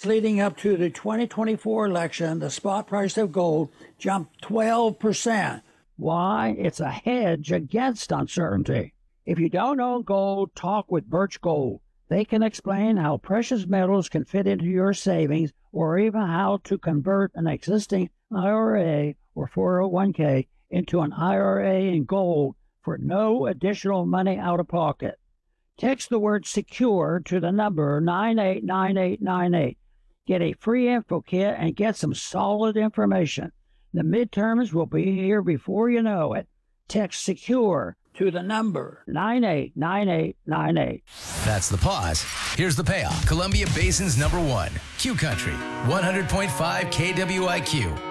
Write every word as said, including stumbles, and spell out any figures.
months leading up to the twenty twenty-four election, the spot price of gold jumped twelve percent. Why? It's a hedge against uncertainty. If you don't own gold, talk with Birch Gold. They can explain how precious metals can fit into your savings, or even how to convert an existing I R A or four oh one k into an I R A in gold for no additional money out of pocket. Text the word SECURE to the number nine eight nine eight nine eight. Get a free info kit and get some solid information. The midterms will be here before you know it. Text SECURE to the number nine eight nine eight nine eight. That's the pause. Here's the payoff. Columbia Basin's number one, Q Country, one hundred point five K W I Q.